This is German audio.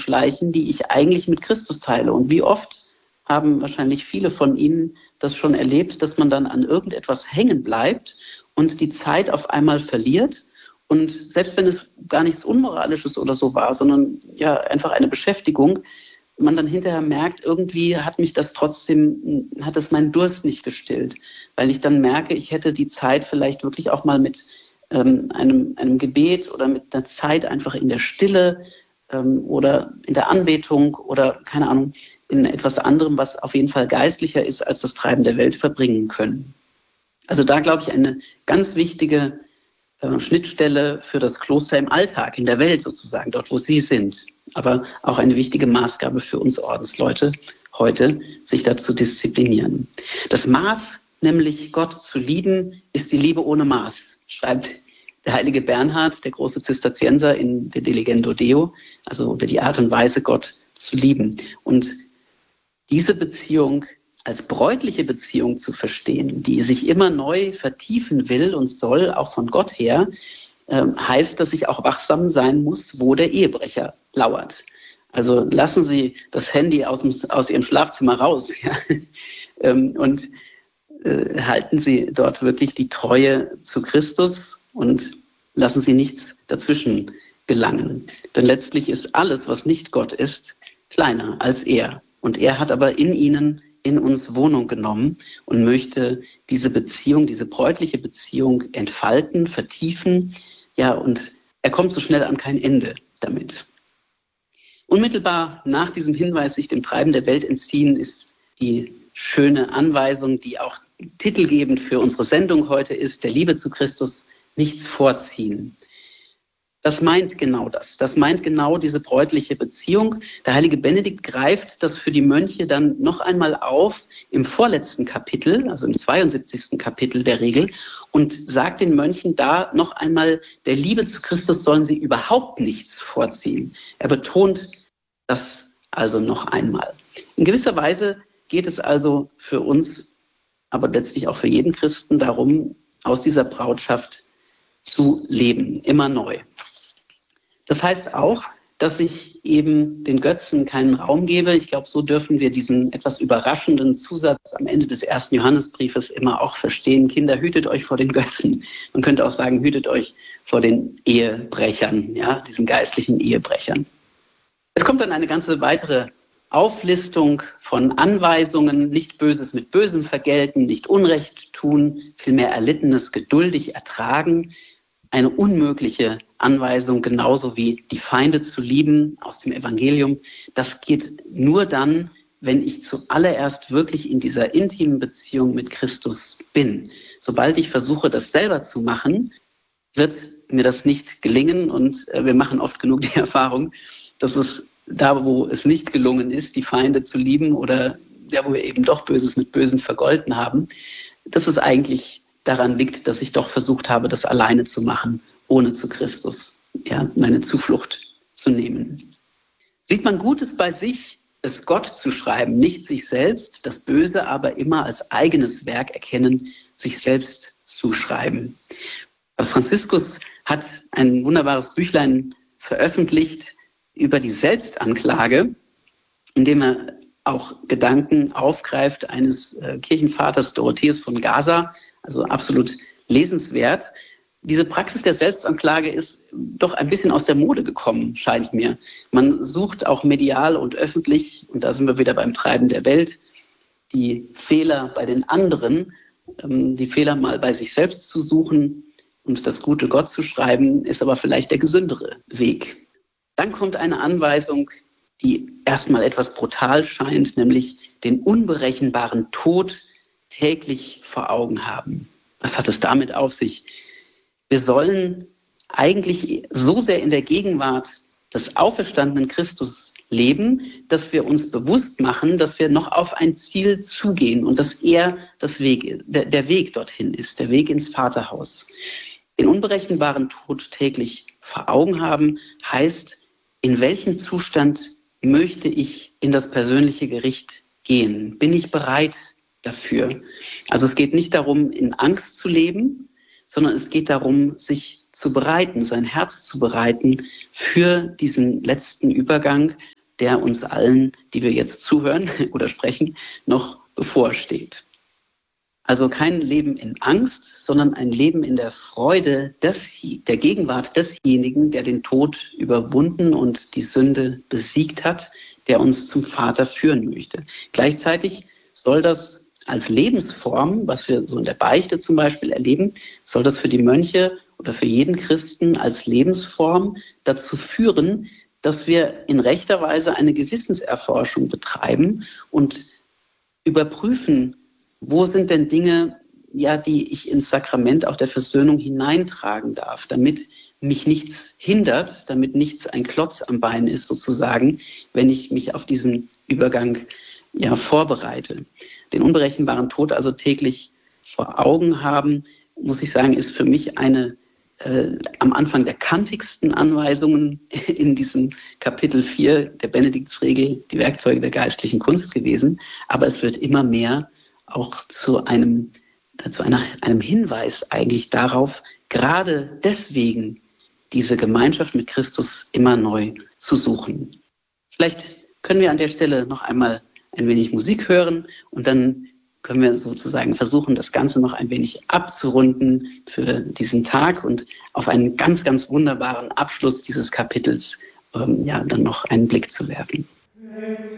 schleichen, die ich eigentlich mit Christus teile. Und wie oft haben wahrscheinlich viele von Ihnen das schon erlebt, dass man dann an irgendetwas hängen bleibt und die Zeit auf einmal verliert. Und selbst wenn es gar nichts Unmoralisches oder so war, sondern ja einfach eine Beschäftigung, man dann hinterher merkt, irgendwie hat es meinen Durst nicht gestillt, weil ich dann merke, ich hätte die Zeit vielleicht wirklich auch mal mit einem Gebet oder mit einer Zeit einfach in der Stille oder in der Anbetung oder keine Ahnung, in etwas anderem, was auf jeden Fall geistlicher ist als das Treiben der Welt, verbringen können. Also da glaube ich eine ganz wichtige Schnittstelle für das Kloster im Alltag, in der Welt sozusagen, dort wo Sie sind. Aber auch eine wichtige Maßgabe für uns Ordensleute heute, sich dazu disziplinieren. Das Maß, nämlich Gott zu lieben, ist die Liebe ohne Maß, schreibt der heilige Bernhard, der große Zisterzienser in De Diligendo Deo, also über die Art und Weise, Gott zu lieben. Und diese Beziehung als bräutliche Beziehung zu verstehen, die sich immer neu vertiefen will und soll, auch von Gott her, heißt, dass ich auch wachsam sein muss, wo der Ehebrecher lauert. Also lassen Sie das Handy aus Ihrem Schlafzimmer raus, ja? Und halten Sie dort wirklich die Treue zu Christus und lassen Sie nichts dazwischen gelangen. Denn letztlich ist alles, was nicht Gott ist, kleiner als er. Und er hat aber in uns Wohnung genommen und möchte diese Beziehung, diese bräutliche Beziehung entfalten, vertiefen. Ja, und er kommt so schnell an kein Ende damit. Unmittelbar nach diesem Hinweis, sich dem Treiben der Welt entziehen, ist die schöne Anweisung, die auch titelgebend für unsere Sendung heute ist, der Liebe zu Christus nichts vorziehen. Das meint genau das. Das meint genau diese bräutliche Beziehung. Der heilige Benedikt greift das für die Mönche dann noch einmal auf im vorletzten Kapitel, also im 72. Kapitel der Regel, und sagt den Mönchen da noch einmal, der Liebe zu Christus sollen sie überhaupt nichts vorziehen. Er betont das also noch einmal. In gewisser Weise geht es also für uns, aber letztlich auch für jeden Christen darum, aus dieser Brautschaft zu leben, immer neu. Das heißt auch, dass ich eben den Götzen keinen Raum gebe. Ich glaube, so dürfen wir diesen etwas überraschenden Zusatz am Ende des 1. Johannesbriefes immer auch verstehen. Kinder, hütet euch vor den Götzen. Man könnte auch sagen, hütet euch vor den Ehebrechern, ja, diesen geistlichen Ehebrechern. Es kommt dann eine ganze weitere Auflistung von Anweisungen, nicht Böses mit Bösem vergelten, nicht Unrecht tun, vielmehr Erlittenes geduldig ertragen. Eine unmögliche Anweisung, genauso wie die Feinde zu lieben aus dem Evangelium. Das geht nur dann, wenn ich zuallererst wirklich in dieser intimen Beziehung mit Christus bin. Sobald ich versuche, das selber zu machen, wird mir das nicht gelingen. Und wir machen oft genug die Erfahrung, dass es da, wo es nicht gelungen ist, die Feinde zu lieben oder da, wo wir eben doch Böses mit Bösem vergolten haben, dass es eigentlich daran liegt, dass ich doch versucht habe, das alleine zu machen, ohne zu Christus, ja, meine Zuflucht zu nehmen. Sieht man Gutes bei sich, es Gott zu schreiben, nicht sich selbst, das Böse aber immer als eigenes Werk erkennen, sich selbst zuschreiben. Franziskus hat ein wunderbares Büchlein veröffentlicht über die Selbstanklage, in dem er auch Gedanken aufgreift eines Kirchenvaters Dorotheus von Gaza, also absolut lesenswert. Diese Praxis der Selbstanklage ist doch ein bisschen aus der Mode gekommen, scheint mir. Man sucht auch medial und öffentlich, und da sind wir wieder beim Treiben der Welt, die Fehler bei den anderen, die Fehler mal bei sich selbst zu suchen und das Gute Gott zu schreiben, ist aber vielleicht der gesündere Weg. Dann kommt eine Anweisung, die erstmal etwas brutal scheint, nämlich den unberechenbaren Tod täglich vor Augen haben. Was hat es damit auf sich? Wir sollen eigentlich so sehr in der Gegenwart des auferstandenen Christus leben, dass wir uns bewusst machen, dass wir noch auf ein Ziel zugehen und dass er der Weg dorthin ist, der Weg ins Vaterhaus. Den unberechenbaren Tod täglich vor Augen haben heißt, in welchem Zustand möchte ich in das persönliche Gericht gehen? Bin ich bereit dafür? Also es geht nicht darum, in Angst zu leben, sondern es geht darum, sich zu bereiten, sein Herz zu bereiten für diesen letzten Übergang, der uns allen, die wir jetzt zuhören oder sprechen, noch bevorsteht. Also kein Leben in Angst, sondern ein Leben in der Freude der Gegenwart desjenigen, der den Tod überwunden und die Sünde besiegt hat, der uns zum Vater führen möchte. Gleichzeitig soll das als Lebensform, was wir so in der Beichte zum Beispiel erleben, soll das für die Mönche oder für jeden Christen als Lebensform dazu führen, dass wir in rechter Weise eine Gewissenserforschung betreiben und überprüfen, wo sind denn Dinge, ja, die ich ins Sakrament auch der Versöhnung hineintragen darf, damit mich nichts hindert, damit nichts ein Klotz am Bein ist sozusagen, wenn ich mich auf diesen Übergang vorbereite. Den unberechenbaren Tod also täglich vor Augen haben, muss ich sagen, ist für mich eine am Anfang der kantigsten Anweisungen in diesem Kapitel 4 der Benediktsregel, die Werkzeuge der geistlichen Kunst gewesen. Aber es wird immer mehr auch zu einem Hinweis eigentlich darauf, gerade deswegen diese Gemeinschaft mit Christus immer neu zu suchen. Vielleicht können wir an der Stelle noch einmal ein wenig Musik hören und dann können wir sozusagen versuchen, das Ganze noch ein wenig abzurunden für diesen Tag und auf einen ganz, ganz wunderbaren Abschluss dieses Kapitels dann noch einen Blick zu werfen.